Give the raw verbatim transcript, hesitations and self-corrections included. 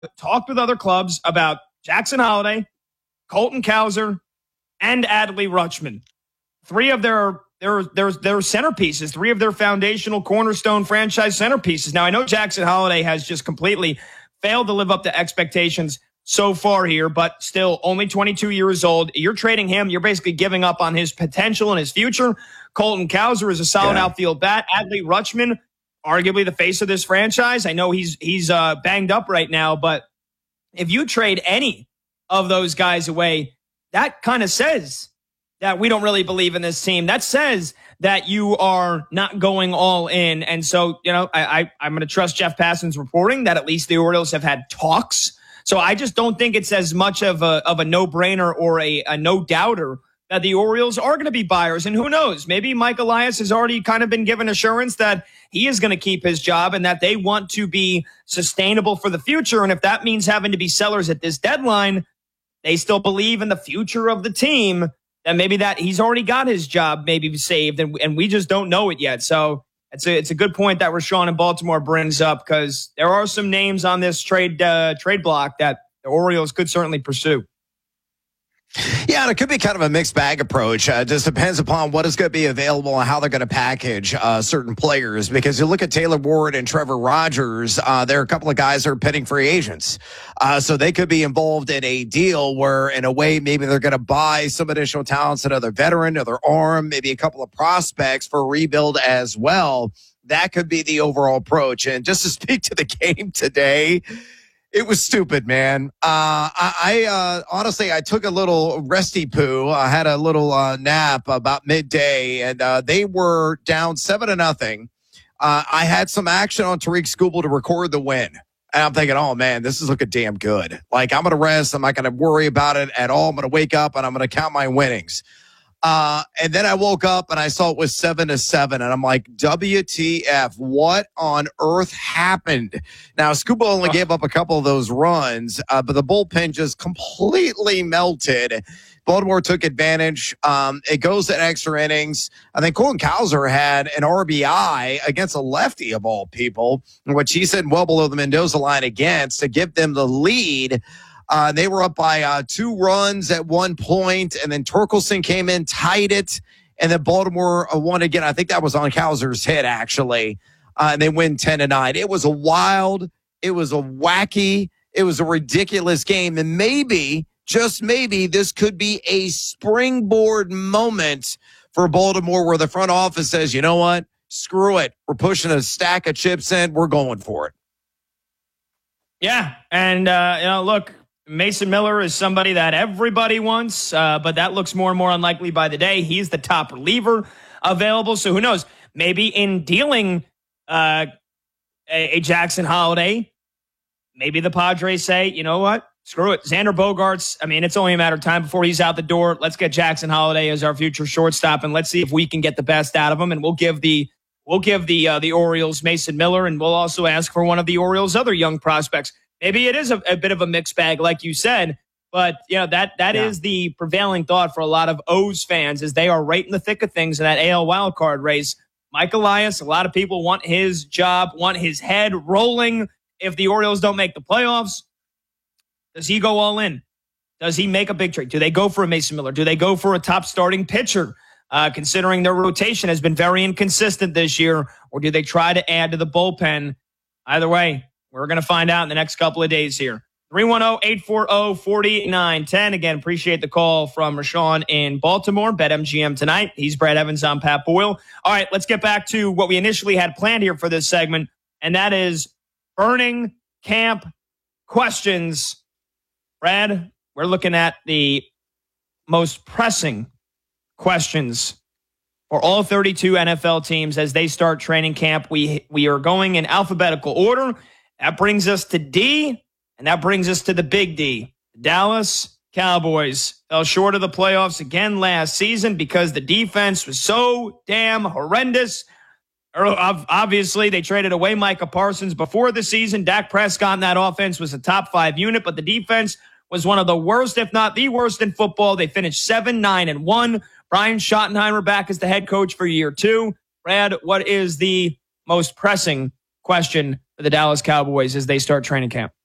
talked with other clubs about Jackson Holliday, Colton Cowser, and Adley Rutschman. Three of their their their their centerpieces, three of their foundational cornerstone franchise centerpieces. Now, I know Jackson Holliday has just completely failed to live up to expectations so far here, but still only twenty-two years old. You're trading him. You're basically giving up on his potential and his future. Colton Cowser is a solid yeah. outfield bat. Adley Rutschman, arguably the face of this franchise. I know he's he's uh, banged up right now, but if you trade any of those guys away, that kind of says that we don't really believe in this team. That says that you are not going all in. And so, you know, I, I, I'm going to trust Jeff Passan's reporting that at least the Orioles have had talks. So I just don't think it's as much of a of a no-brainer or a, a no-doubter that the Orioles are going to be buyers. And who knows, maybe Mike Elias has already kind of been given assurance that he is going to keep his job and that they want to be sustainable for the future. And if that means having to be sellers at this deadline, they still believe in the future of the team, then maybe that he's already got his job maybe saved, and, and we just don't know it yet. So it's a, it's a good point that Rashawn in Baltimore brings up, because there are some names on this trade uh, trade block that the Orioles could certainly pursue. Yeah, and it could be kind of a mixed bag approach. Uh, it just depends upon what is going to be available and how they're going to package uh, certain players. Because you look at Taylor Ward and Trevor Rogers, uh, there are a couple of guys that are pending free agents. Uh, so they could be involved in a deal where, in a way, maybe they're going to buy some additional talents, another veteran, another arm, maybe a couple of prospects for a rebuild as well. That could be the overall approach. And just to speak to the game today, it was stupid, man. Uh, I, I uh, honestly, I took a little resty poo. I had a little uh, nap about midday, and uh, they were down seven to nothing. Uh, I had some action on Tariq Skubal to record the win. And I'm thinking, oh, man, this is looking damn good. Like, I'm going to rest. I'm not going to worry about it at all. I'm going to wake up, and I'm going to count my winnings. Uh, and then I woke up and I saw it was seven to seven, and I'm like, W T F, what on earth happened? Now, Scuba only oh. gave up a couple of those runs, uh, but the bullpen just completely melted. Baltimore took advantage. Um, it goes to extra innings. I think Colton Cowser had an R B I against a lefty of all people, which he said well below the Mendoza line against to give them the lead. Uh, they were up by uh, two runs at one point, and then Torkelson came in, tied it, and then Baltimore uh, won again. I think that was on Cowser's hit, actually, uh, and they win ten to nine. It was a wild, it was a wacky, it was a ridiculous game, and maybe, just maybe, this could be a springboard moment for Baltimore where the front office says, you know what, screw it. We're pushing a stack of chips in. We're going for it. Yeah, and, uh, you know, look, Mason Miller is somebody that everybody wants, uh, but that looks more and more unlikely by the day. He's the top reliever available, so who knows? Maybe in dealing uh, a, a Jackson Holliday, maybe the Padres say, you know what? Screw it. Xander Bogaerts, I mean, it's only a matter of time before he's out the door. Let's get Jackson Holliday as our future shortstop, and let's see if we can get the best out of him, and we'll give the we'll give the uh, the Orioles Mason Miller, and we'll also ask for one of the Orioles' other young prospects. Maybe it is a, a bit of a mixed bag, like you said, but you know that that yeah. is the prevailing thought for a lot of O's fans, as they are right in the thick of things in that A L wildcard race. Mike Elias, a lot of people want his job, want his head rolling if the Orioles don't make the playoffs. Does he go all in? Does he make a big trade? Do they go for a Mason Miller? Do they go for a top starting pitcher, uh, considering their rotation has been very inconsistent this year? Or do they try to add to the bullpen? Either way, we're going to find out in the next couple of days here. three one zero, eight four zero, four nine one zero. Again, appreciate the call from Rashawn in Baltimore. BetMGM tonight. He's Brad Evans. I'm Pat Boyle. All right, let's get back to what we initially had planned here for this segment, and that is burning camp questions. Brad, we're looking at the most pressing questions for all thirty-two N F L teams as they start training camp. We we are going in alphabetical order. That brings us to D, and that brings us to the big D. The Dallas Cowboys fell short of the playoffs again last season because the defense was so damn horrendous. Obviously, they traded away Micah Parsons before the season. Dak Prescott in that offense was a top five unit, but the defense was one of the worst, if not the worst in football. They finished seven, nine, and one. Brian Schottenheimer back as the head coach for year two. Brad, what is the most pressing question for the Dallas Cowboys as they start training camp?